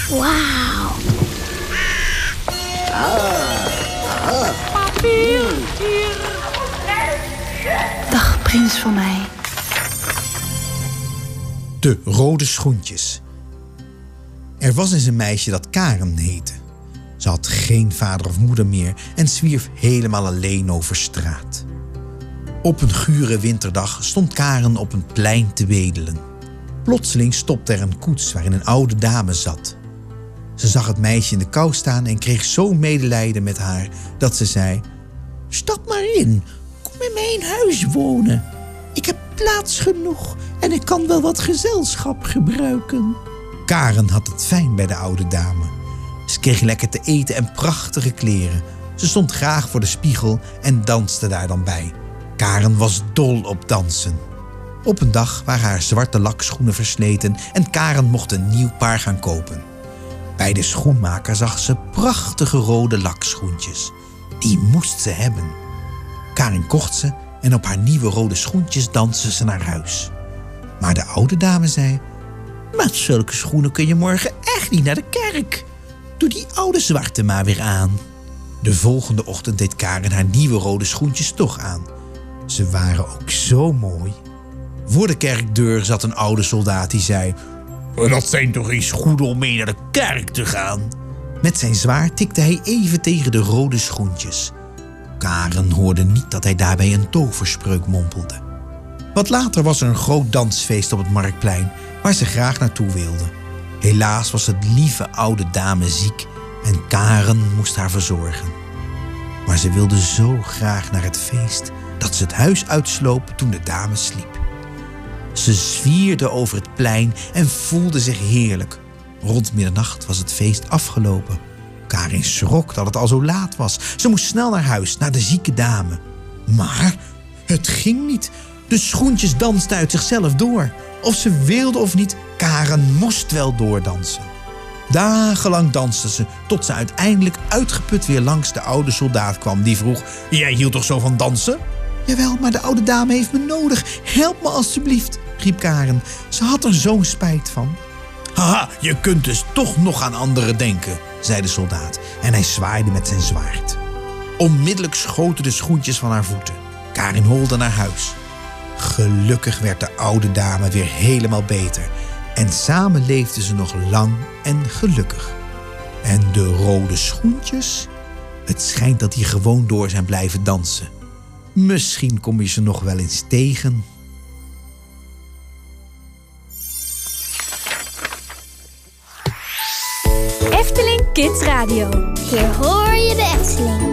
Wauw. Dag, prins van mij. De rode schoentjes. Er was eens een meisje dat Karen heette. Ze had geen vader of moeder meer en zwierf helemaal alleen over straat. Op een gure winterdag stond Karen op een plein te wedelen. Plotseling stopte er een koets waarin een oude dame zat. Ze zag het meisje in de kou staan en kreeg zo medelijden met haar dat ze zei: "Stap maar in, kom in mijn huis wonen. Ik heb plaats genoeg en ik kan wel wat gezelschap gebruiken." Karen had het fijn bij de oude dame. Ze kreeg lekker te eten en prachtige kleren. Ze stond graag voor de spiegel en danste daar dan bij. Karen was dol op dansen. Op een dag waren haar zwarte lakschoenen versleten en Karen mocht een nieuw paar gaan kopen. Bij de schoenmaker zag ze prachtige rode lakschoentjes. Die moest ze hebben. Karen kocht ze en op haar nieuwe rode schoentjes danste ze naar huis. Maar de oude dame zei: "Met zulke schoenen kun je morgen echt niet naar de kerk. Doe die oude zwarte maar weer aan." De volgende ochtend deed Karen haar nieuwe rode schoentjes toch aan. Ze waren ook zo mooi. Voor de kerkdeur zat een oude soldaat die zei: "Dat zijn toch geen schoenen om mee naar de kerk te gaan?" Met zijn zwaard tikte hij even tegen de rode schoentjes. Karen hoorde niet dat hij daarbij een toverspreuk mompelde. Wat later was er een groot dansfeest op het marktplein waar ze graag naartoe wilde. Helaas was de lieve oude dame ziek en Karen moest haar verzorgen. Maar ze wilde zo graag naar het feest dat ze het huis uitsloop toen de dame sliep. Ze zwierde over het plein en voelde zich heerlijk. Rond middernacht was het feest afgelopen. Karin schrok dat het al zo laat was. Ze moest snel naar huis, naar de zieke dame. Maar het ging niet. De schoentjes dansten uit zichzelf door. Of ze wilde of niet, Karen moest wel doordansen. Dagenlang danste ze, tot ze uiteindelijk uitgeput weer langs de oude soldaat kwam. Die vroeg: "Jij hield toch zo van dansen?" "Jawel, maar de oude dame heeft me nodig. Help me alstublieft," riep Karen. Ze had er zo'n spijt van. "Haha, je kunt dus toch nog aan anderen denken," zei de soldaat. En hij zwaaide met zijn zwaard. Onmiddellijk schoten de schoentjes van haar voeten. Karen holde naar huis. Gelukkig werd de oude dame weer helemaal beter. En samen leefden ze nog lang en gelukkig. En de rode schoentjes? Het schijnt dat die gewoon door zijn blijven dansen. Misschien kom je ze nog wel eens tegen. Efteling Kids Radio. Hier hoor je de Efteling.